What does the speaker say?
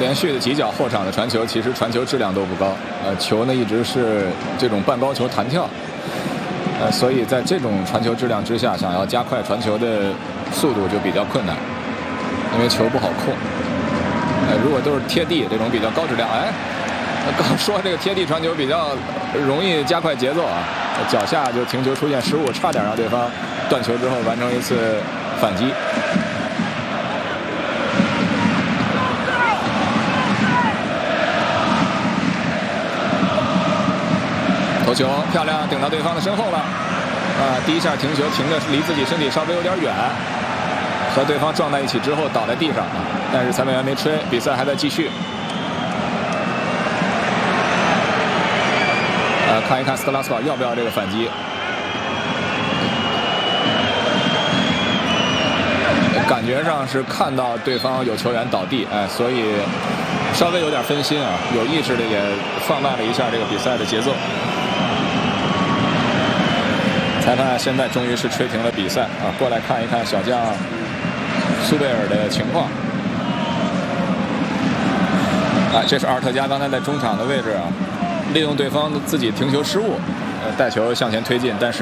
连续的几脚后场的传球，其实传球质量都不高，球呢一直是这种半高球弹跳，所以在这种传球质量之下，想要加快传球的速度就比较困难，因为球不好控。如果都是贴地这种比较高质量，刚说这个贴地传球比较容易加快节奏啊，脚下就停球出现失误，差点让对方断球之后完成一次反击。头球漂亮，顶到对方的身后了。第一下停球停的离自己身体稍微有点远，和对方撞在一起之后倒在地上，但是裁判员没吹，比赛还在继续。看一看斯特拉斯堡要不要这个反击。感觉上是看到对方有球员倒地，所以稍微有点分心啊，有意识的也放慢了一下这个比赛的节奏。裁判现在终于是吹停了比赛啊，过来看一看小将苏贝尔的情况。这是阿尔特加刚才在中场的位置啊，利用对方自己停球失误，带球向前推进，但是